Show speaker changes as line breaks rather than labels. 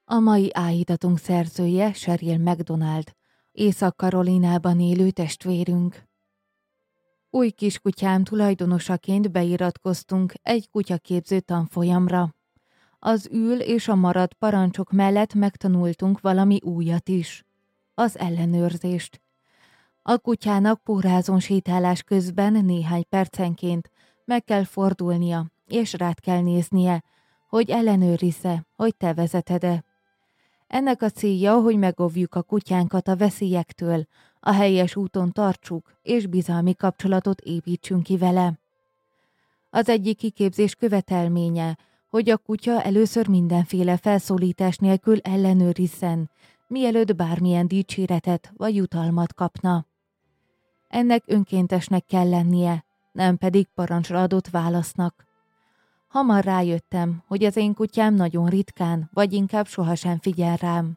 A mai áhítatunk szerzője Sheryl McDonald, Észak-Karolinában élő testvérünk. Új kiskutyám tulajdonosaként beiratkoztunk egy kutyaképző tanfolyamra. Az ül és a maradt parancsok mellett megtanultunk valami újat is. Az ellenőrzést. A kutyának pórázon sétálás közben néhány percenként meg kell fordulnia, és rád kell néznie, hogy ellenőrizze, hogy te vezeted-e. Ennek a célja, hogy megóvjuk a kutyánkat a veszélyektől, a helyes úton tartsuk, és bizalmi kapcsolatot építsünk ki vele. Az egyik kiképzés követelménye, hogy a kutya először mindenféle felszólítás nélkül ellenőrizzen, mielőtt bármilyen dicséretet vagy jutalmat kapna. Ennek önkéntesnek kell lennie, nem pedig parancsra adott válasznak. Hamar rájöttem, hogy az én kutyám nagyon ritkán, vagy inkább sohasem figyel rám.